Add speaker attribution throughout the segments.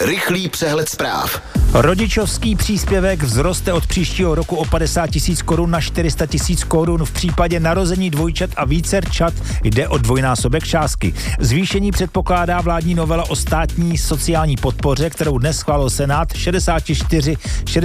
Speaker 1: Rychlý přehled zpráv.
Speaker 2: Rodičovský příspěvek vzroste od příštího roku o 50 000 korun na 400 000 korun. V případě narození dvojčat a vícerčat jde o dvojnásobek částky. Zvýšení předpokládá vládní novela o státní sociální podpoře, kterou dnes schválil Senát 64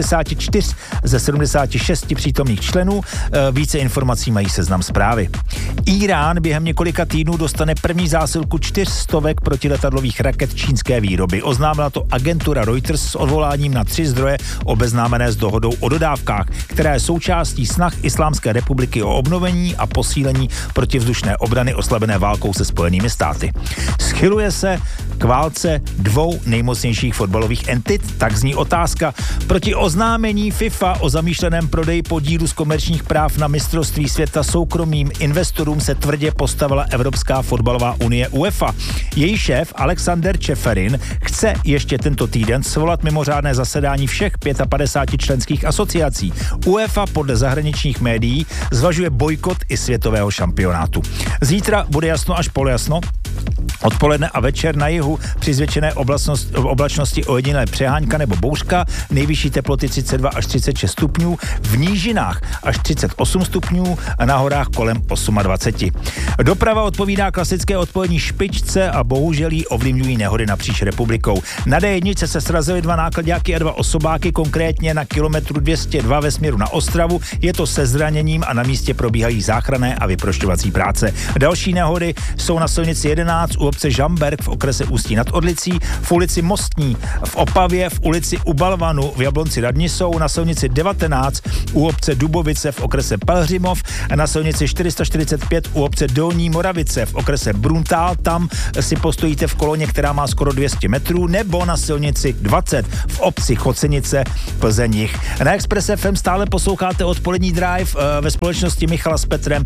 Speaker 2: ze 76 přítomných členů. Více informací mají Seznam Zprávy. Irán během několika týdnů dostane první zásilku 400 protiletadlových raket čínské výroby. Oznámila to agentura Reuters s odvoláním na 3 zdroje obeznámené s dohodou o dodávkách, která je součástí snah Islámské republiky o obnovení a posílení protivzdušné obrany oslabené válkou se Spojenými státy. Schyluje se k válce dvou nejmocnějších fotbalových entit? Tak zní otázka. Proti oznámení FIFA o zamýšleném prodeji podílu z komerčních práv na mistrovství světa soukromým investorům se tvrdě postavila Evropská fotbalová unie UEFA. Její šéf Alexander Čeferin chce ještě tento týden svolat mimořádné zasedání všech 55 členských asociací. UEFA podle zahraničních médií zvažuje bojkot i světového šampionátu. Zítra bude jasno až polojasno. Odpoledne a večer na jihu při zvětšené oblačnosti ojedinělé přehánka nebo bouřka, nejvyšší teploty 32 až 36 stupňů, v nížinách až 38 stupňů a na horách kolem 28. Doprava odpovídá klasické odpolední špičce a bohužel jí ovlivňují nehody napříč republikou. Na D1 se srazily 2 náklaďáky a 2 osobáky, konkrétně na kilometru 202 ve směru na Ostravu. Je to se zraněním a na místě probíhají záchranné a vyprošťovací práce. Další nehody jsou na silnici 11 u obce Žamberk v okrese Ústí nad Orlicí, v ulici Mostní v Opavě, v ulici U Balvanu v Jablonci nad Nisou, na silnici 19 u obce Dubovice v okrese Pelhřimov, na silnici 445 u obce Dolní Moravice v okrese Bruntál, tam si postojíte v koloně, která má skoro 200 metrů, nebo na silnici 20 v obci Chocenice Plzeň-Jih. Na Express FM stále posloucháte odpolední drive ve společnosti Michala s Petrem.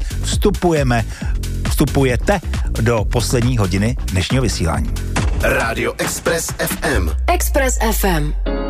Speaker 2: Vstupujete do poslední hodiny dnešního vysílání.
Speaker 1: Rádio Express FM.
Speaker 3: Express FM.